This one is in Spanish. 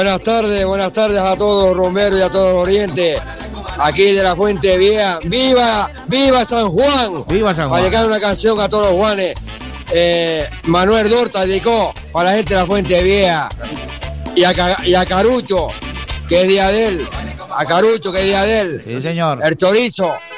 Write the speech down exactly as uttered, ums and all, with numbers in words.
Buenas tardes, buenas tardes a todos Romero y a todos los Orientes. Aquí de la Fuente Vieja. ¡Viva! ¡Viva San Juan! ¡Viva San Juan! Para dedicar una canción a todos los Juanes. Eh, Manuel Dorta dedicó para la gente de la Fuente Vieja. Y a, y a Carucho, que es día de él. A Carucho, que es día de él. Sí, señor. El chorizo.